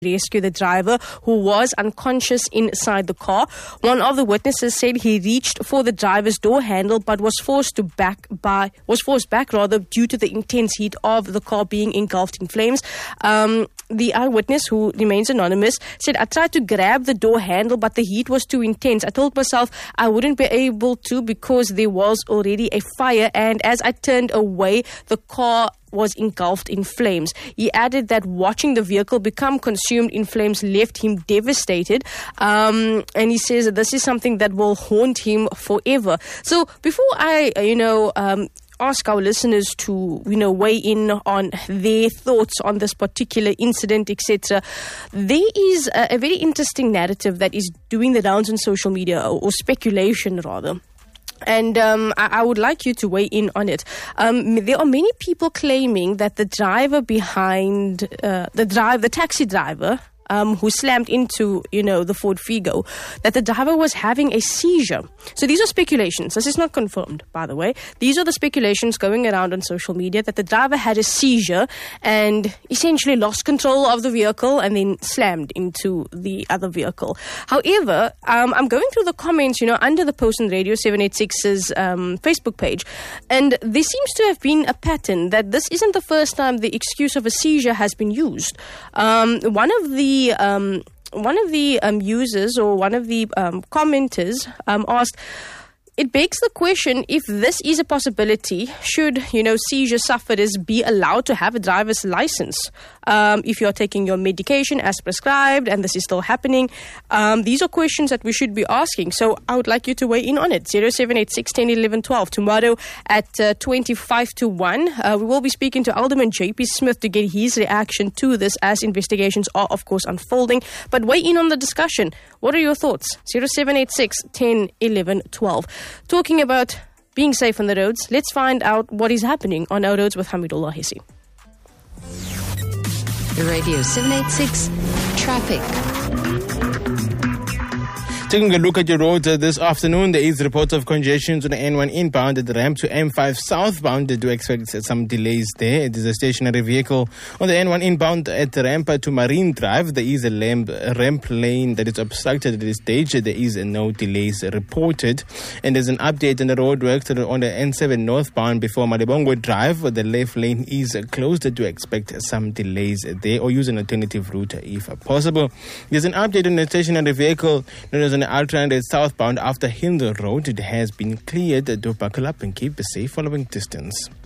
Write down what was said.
rescue the driver who was unconscious inside the car. One of the witnesses said he reached for the driver's door handle but was forced back due to the intense heat of the car being engulfed in flames. The eyewitness, who remains anonymous, said, "I tried to grab the door handle but the heat was too intense. I told myself I wouldn't be able to because there was already a fire, and as I turned away, the car was engulfed in flames." He added that watching the vehicle become consumed in flames left him devastated. And he says that this is something that will haunt him forever. So before I, ask our listeners to, weigh in on their thoughts on this particular incident, etc., there is a very interesting narrative that is doing the rounds on social media, or speculation rather. And I would like you to weigh in on it. There are many people claiming that the driver behind the taxi driver who slammed into, the Ford Figo, that the driver was having a seizure. So these are speculations. This is not confirmed, by the way. These are the speculations going around on social media, that the driver had a seizure and essentially lost control of the vehicle and then slammed into the other vehicle. However, I'm going through the comments, under the post on Radio 786's Facebook page, and there seems to have been a pattern that this isn't the first time the excuse of a seizure has been used. One of the users, or one of the commenters, asked, it begs the question, if this is a possibility, should, seizure sufferers be allowed to have a driver's license? If you're taking your medication as prescribed and this is still happening, these are questions that we should be asking. So I would like you to weigh in on it. 0786 10 11 12. Tomorrow at 25 to 1, we will be speaking to Alderman J.P. Smith to get his reaction to this as investigations are, of course, unfolding. But weigh in on the discussion. What are your thoughts? 0786 10 11 12. Talking about being safe on the roads, let's find out what is happening on our roads with Hamidullah Hesi. Radio 786 Traffic. Taking a look at your roads this afternoon, there is reports of congestions on the N1 inbound at the ramp to M5 southbound. They do expect some delays there. It is a stationary vehicle on the N1 inbound at the ramp to Marine Drive. There is a ramp lane that is obstructed at this stage. There is no delays reported. And there's an update on the roadworks on the N7 northbound before Malibongwe Drive. The left lane is closed. They do expect some delays there, or use an alternative route if possible. There's an update on the stationary vehicle known as an Ultra southbound after Hinder Road. It has been cleared. Do buckle up and keep a safe following distance.